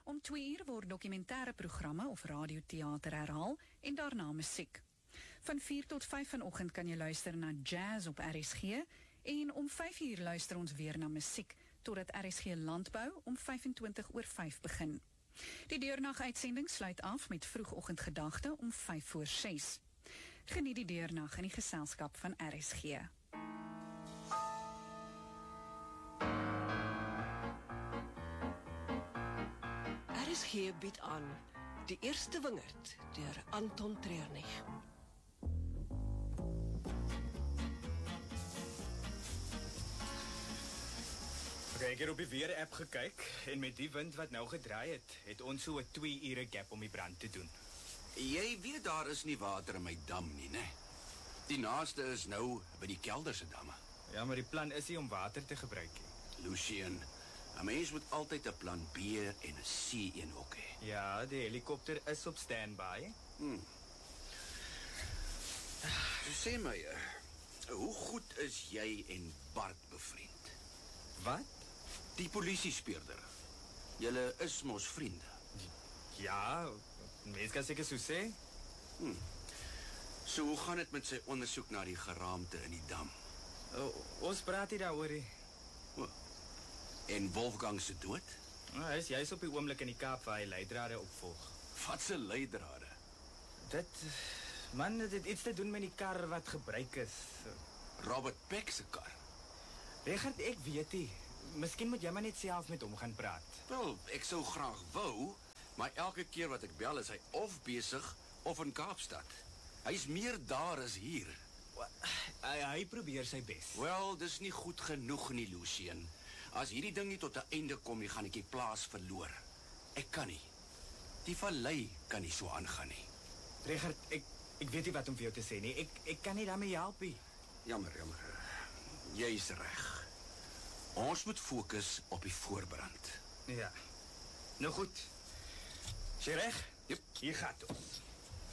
Om 2 uur word dokumentêre programme of radioteater herhaal en daarna musiek. Van 4 tot 5 vanoggend kan jy luister na Jazz op RSG en om 5 uur luister ons weer na musiek totdat RSG Landbou om 5:25 begin. Die deurnag-uitsending sluit af met vroegoggendgedagte om 5:06. Geniet die deurnag in die geselskap van RSG. RSG bied aan Die Eerste Wingerd deur Anton Treurnig. Ek het op die weer-app gekyk en met die wind wat nou gedraai het ons so 'n 2 ure gap om die brand te doen. Jy weet daar is nie water in my dam nie, né? Die naaste is nou by die kelderse damme. Ja, maar die plan is nie om water te gebruik nie. Lucien, 'n mens moet altyd 'n plan B en 'n C een ook hê. Ja, die helikopter is op standby. Sê my, hoe goed is jy en Bart bevriend? Wat? Die polisiespeurder. Julle is mos vriende. Ja, mens kan seker so sê. So hoe gaan dit met sy ondersoek na die geraamte in die dam? Ons praat hier daaroor. En Wolfgang se dood? Hy is juist op die oomblik in die Kaap waar hy leidrade opvolg. Wat se leidrade? Dit het iets te doen met die kar wat gebruik is. Robert Peck se kar? Richard, ek weet nie. Miskien moet jy maar net self met hom gaan praat. Wel, ek sou graag wou, maar elke keer wat ek bel is hy of besig of in Kaapstad. Hy's meer daar as hier. Hy probeer sy bes. Wel, dis nie goed genoeg nie, Lucien. As hierdie ding nie tot 'n einde kom nie, gaan ek die plaas verloor. Ek kan nie. Die vallei kan nie so aangaan nie. Richard, ek weet nie wat om vir jou te sê nie. Ek kan nie daarmee help nie. Jammer. Jy is reg. Ons moet fokus op die voorbrand. Ja. Nou goed. Is jy reg? Yep. Hier gaat ons.